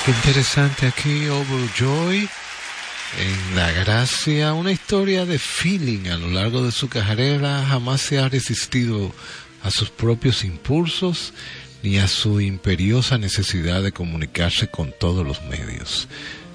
Qué interesante aquí, Overjoy, en La Gracia, una historia de feeling. A lo largo de su carrera jamás se ha resistido a sus propios impulsos ni a su imperiosa necesidad de comunicarse con todos los medios.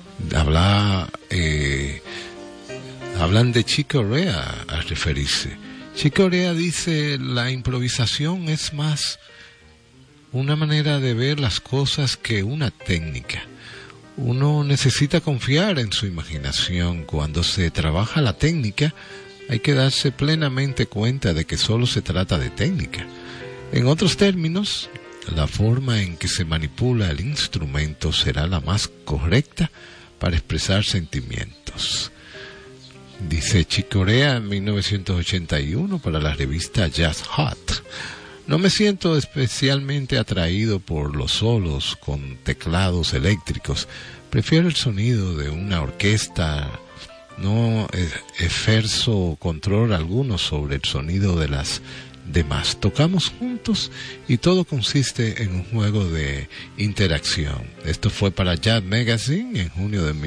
Hablan de Chick Corea al referirse. Chick Corea dice: la improvisación es más una manera de ver las cosas que una técnica. Uno necesita confiar en su imaginación. Cuando se trabaja la técnica, hay que darse plenamente cuenta de que solo se trata de técnica. En otros términos, la forma en que se manipula el instrumento será la más correcta para expresar sentimientos. Dice Chick Corea en 1981 para la revista Jazz Hot. No me siento especialmente atraído por los solos con teclados eléctricos. Prefiero el sonido de una orquesta. No ejerzo control alguno sobre el sonido de las demás. Tocamos juntos y todo consiste en un juego de interacción. Esto fue para Jazz Magazine en junio de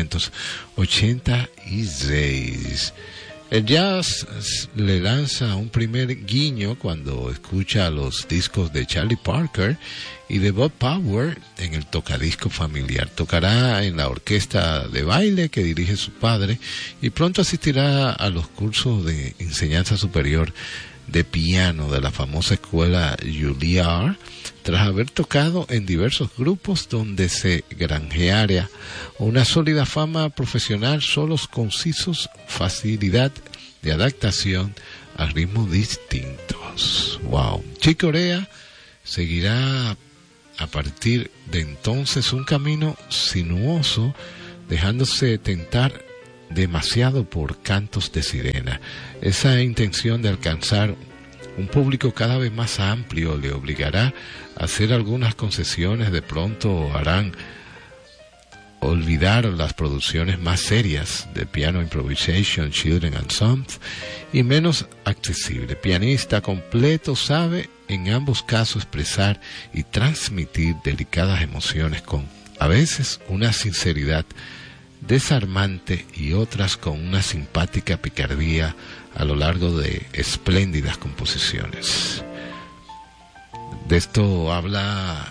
1986. El jazz le lanza un primer guiño cuando escucha los discos de Charlie Parker y de Bud Powell en el tocadisco familiar. Tocará en la orquesta de baile que dirige su padre y pronto asistirá a los cursos de enseñanza superior de piano de la famosa escuela Juilliard, tras haber tocado en diversos grupos donde se granjeara una sólida fama profesional, solos concisos, facilidad de adaptación a ritmos distintos. Wow. Chick Corea seguirá a partir de entonces un camino sinuoso, dejándose tentar demasiado por cantos de sirena. Esa intención de alcanzar un público cada vez más amplio le obligará a hacer algunas concesiones. De pronto harán olvidar las producciones más serias de piano improvisation, children and songs, y menos accesible. Pianista completo, sabe en ambos casos expresar y transmitir delicadas emociones con, a veces, una sinceridad desarmante y otras con una simpática picardía a lo largo de espléndidas composiciones. De esto habla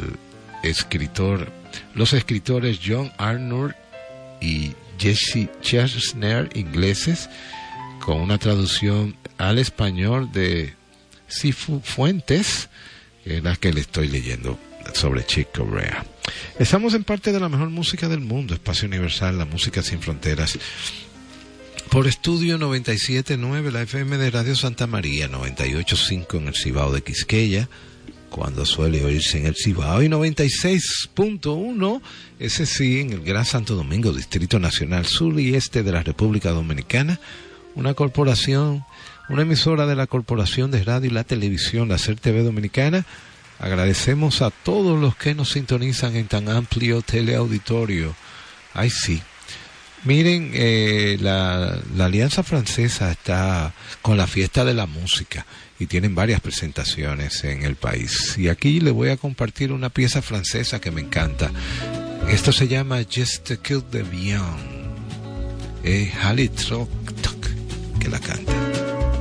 los escritores John Arnold y Jesse Chesner, ingleses, con una traducción al español de Sifu Fuentes, que es la que le estoy leyendo sobre Chick Corea. Estamos en parte de la mejor música del mundo, Espacio Universal, la música sin fronteras, por Estudio 97.9, la FM de Radio Santa María, 98.5 en el Cibao de Quisqueya, cuando suele oírse en el Cibao, y 96.1, ese sí, en el Gran Santo Domingo, Distrito Nacional Sur y Este de la República Dominicana, una emisora de la Corporación de Radio y la Televisión, la SER TV Dominicana. Agradecemos a todos los que nos sintonizan en tan amplio teleauditorio. Ay, sí. Miren, la Alianza Francesa está con la Fiesta de la Música y tienen varias presentaciones en el país. Y aquí les voy a compartir una pieza francesa que me encanta. Esto se llama Geste de Bien. Halit Rock, que la canta.